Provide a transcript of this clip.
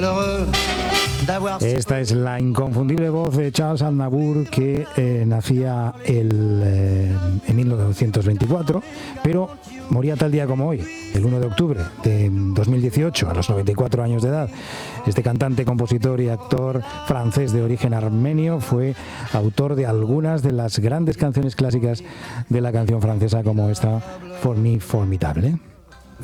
Esta es la inconfundible voz de Charles Aznavour, que nacía en 1924, pero moría tal día como hoy, el 1 de octubre de 2018, a los 94 años de edad. Este cantante, compositor y actor francés de origen armenio fue autor de algunas de las grandes canciones clásicas de la canción francesa, como esta, For Me Formidable.